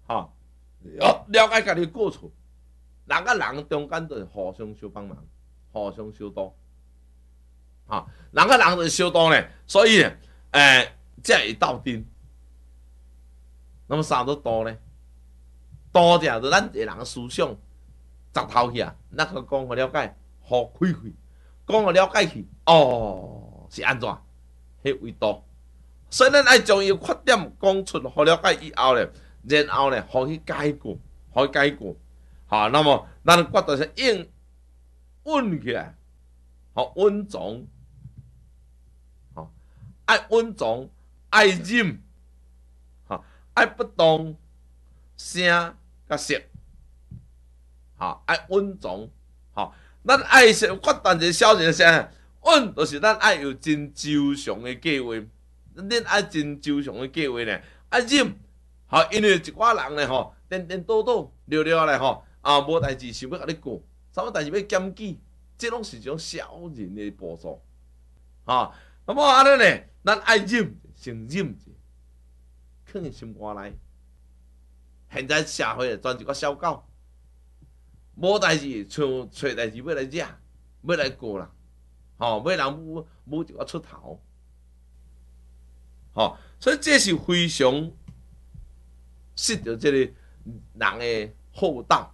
哈，了解家己过错，人甲人中间就是互相相帮忙，互相相助，哈，人甲人就是相助咧，所以呢，才会斗阵。那么啥都多呢？多者就咱一个人思想砸头去啊，咱个讲互了解，互开开，讲互了解去，哦，是安怎？迄为多。所以咱爱将伊缺点讲出，互了解以后咧，然后咧，互去改过，互去改过。好，那么咱决定是应稳起来，好稳重，好爱稳重，爱忍，好爱不动声甲色，好爱稳重，好咱爱是决定一个小人啥，稳就是咱爱有真周详的计划。恁爱真周详的计划呢，爱忍，吼，因为一寡人呢吼，颠颠倒倒、聊聊咧吼，啊，无代志想要甲你过，啥物代志要检举，这拢是一种小人的步骤，吼。那么安尼呢，咱爱忍，先忍者，放在心肝内。现在社会全一个小狗，无代志找代志要来惹，要来过人，吼，要人母一个出头。吼，所以这是非常失着这个人的厚道。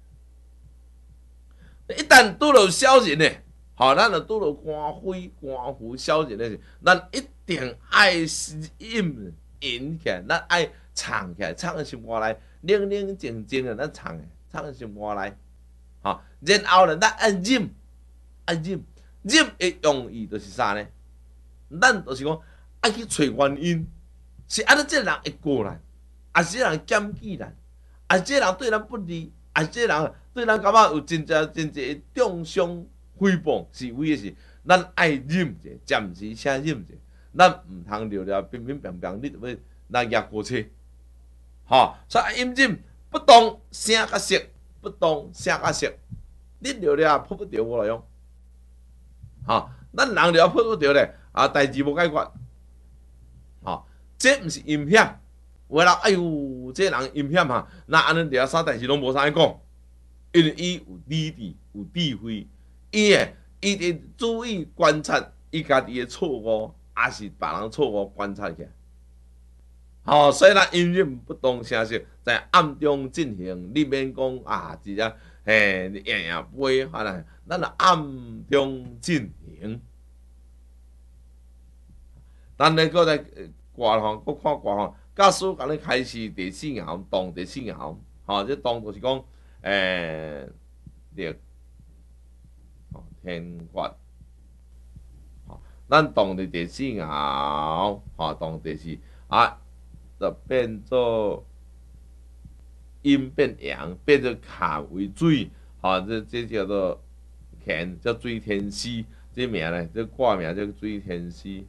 一旦拄到小人呢，吼，咱就拄到官非官夫小人的时，咱一定爱忍忍起来，咱爱藏起来，藏在心肝内，冷冷静静的咱藏在心肝内，吼，然后呢，咱爱忍，爱忍，忍的用意就是啥呢？咱就是讲。爱去找原因，是安尼这人会过来，还是这人检举咱，还是这人对咱不利，还是这人对咱感觉有真侪重伤诽谤是非的事，咱爱忍者，暂时先忍者，咱唔通聊聊乒乒乓乓，你就要来压过去，吼，所以忍忍不动声甲色，不动声甲色，你聊聊扑不着无路用，吼，咱人聊扑不着咧，啊，代志无解决。吼，这毋是阴险，有诶人哎呦，这人阴险哈，那安尼掠啥代志拢无啥讲，因为伊有理智，有智慧，伊得注意观察伊家己诶错误，还是别人错误观察起来。吼，所以咱阴忍不动声色，在暗中进行，你免讲啊，直接飞，啊啦，咱就暗中进行。咱咧搁来挂吼，搁看挂吼，假使甲你开始第四爻动第四爻，吼，这动就是讲烈，吼天决，吼，咱动的第四爻，吼动第四啊，就变做阴变阳，变做坎为水，吼，这叫做乾，叫水天师，这名咧，这卦名叫水天师。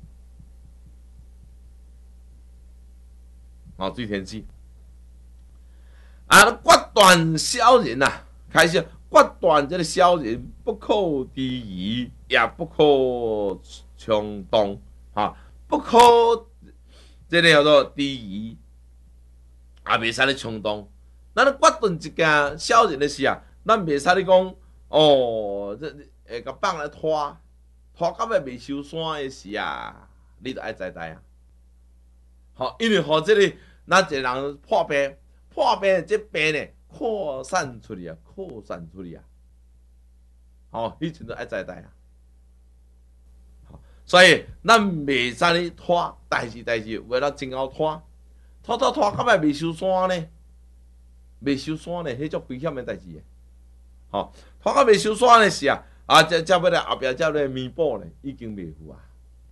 哦，水天师啊，决断小人呐、啊，开始决断这个小人，不可低疑，也不可冲动，哈，不可这个叫做低疑，也袂使咧冲动。咱决断一件小人的事啊，咱袂使咧讲哦，这会甲放来拖到尾未收山的事啊，你就爱知啊。好，因为互这个咱一个人破病，破病这病呢扩散出去啊，扩散出去啊。好，迄阵就爱知啊。好，所以咱袂使咧拖代志，为了真后拖到尾未收山呢？未收山呢，迄种危险的代志。好，拖到未收山的事啊，才要来后壁才来弥补呢，已经袂赴啊。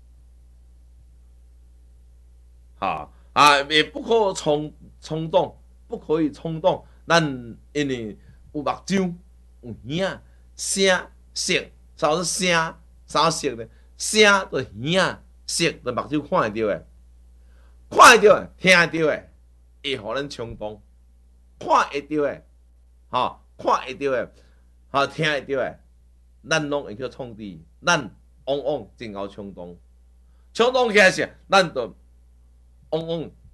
好也不可冲动，不可以冲动。咱因为有目睭，有耳、声、色，啥是声？啥色呢？声就耳，色就目睭看会到的，看会到的，听会到的，会互咱冲动；看会到的，吼，看会到的，吼，听会到的，咱拢会去创治，咱往往真够冲动。冲动起来时，咱就往往